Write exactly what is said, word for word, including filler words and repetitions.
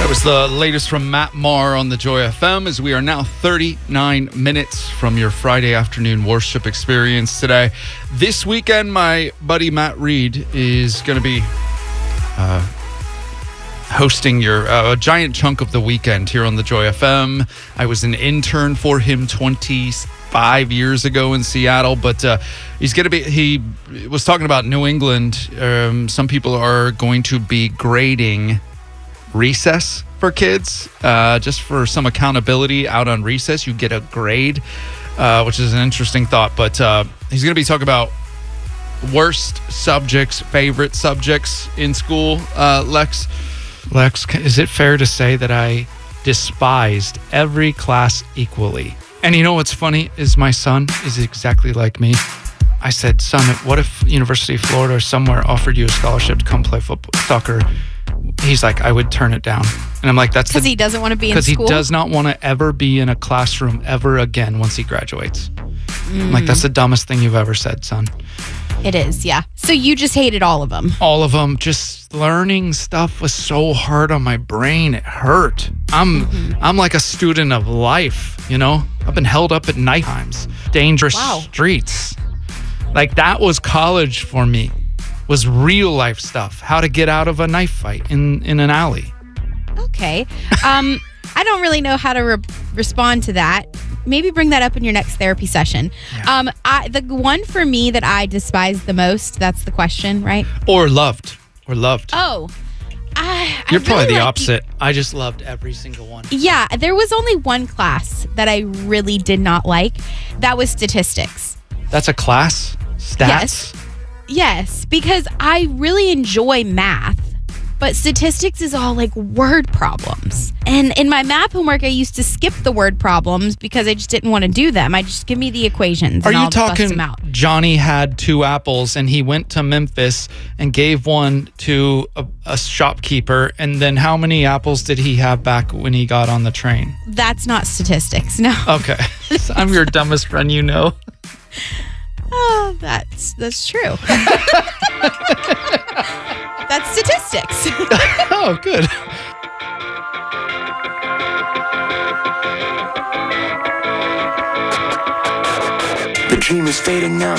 That was the latest from Matt Maher on the Joy F M, as we are now thirty-nine minutes from your Friday afternoon worship experience today. This weekend, my buddy Matt Reed is going to be uh, hosting your uh, a giant chunk of the weekend here on the Joy F M. I was an intern for him twenty-five years ago in Seattle, but uh, he's going to be, he was talking about New England. Um, some people are going to be grading recess for kids, uh, just for some accountability out on recess. You get a grade, uh, which is an interesting thought. But uh, he's going to be talking about worst subjects, favorite subjects in school. Uh, Lex, Lex, is it fair to say that I despised every class equally? And you know what's funny is my son is exactly like me. I said, son, what if University of Florida or somewhere offered you a scholarship to come play football, soccer? He's like, I would turn it down. And I'm like, that's because he doesn't want to be in school? Because he does not want to ever be in a classroom ever again once he graduates. Mm. I'm like, that's the dumbest thing you've ever said, son. It is, yeah. So you just hated all of them? All of them. Just learning stuff was so hard on my brain. It hurt. I'm mm-hmm. I'm like a student of life, you know? I've been held up at night times. Dangerous wow. streets. Like, that was college for me. Was real life stuff. How to get out of a knife fight in, in an alley. Okay. Um, I don't really know how to re- respond to that. Maybe bring that up in your next therapy session. Yeah. Um, I, the one for me that I despise the most, that's the question, right? Or loved. Or loved. Oh. I, You're I probably really the like, opposite. I just loved every single one. Yeah. There was only one class that I really did not like. That was statistics. That's a class? Stats? Yes. Yes, because I really enjoy math, but statistics is all like word problems. And in my math homework, I used to skip the word problems because I just didn't want to do them. I just give me the equations Are and you I'll talking bust them out. Johnny had two apples and he went to Memphis and gave one to a, a shopkeeper, and then how many apples did he have back when he got on the train? That's not statistics, no. Okay. I'm your dumbest friend you know. Oh, that's that's true. That's statistics. Oh, good. The dream is fading now.